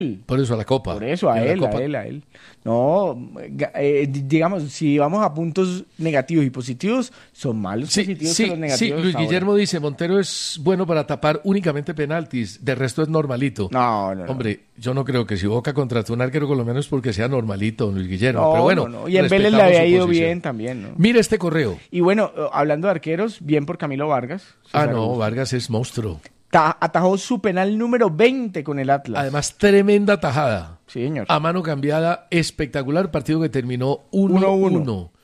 Por eso a la Copa. Por eso, a En la él, Copa. a él, a él. No, digamos, si vamos a puntos negativos y positivos, son más los Sí, positivos que sí, los sí. negativos Luis hasta ahora. Guillermo dice, Montero es bueno para tapar únicamente penaltis, de resto es normalito. No, no, no. Hombre, yo no creo que si Boca contrató un arquero con lo menos porque sea normalito, don Luis Guillermo. No, Pero bueno, no, no. Y en Vélez le respetamos había su ido posición. bien también, ¿no? Mira este correo. Y bueno, hablando de arqueros, bien por Camilo Vargas. Ah, César no, Augusto. Vargas es monstruo. Atajó su penal número 20 con el Atlas. Además, tremenda tajada. Sí, señor. A mano cambiada, espectacular partido que terminó 1-1.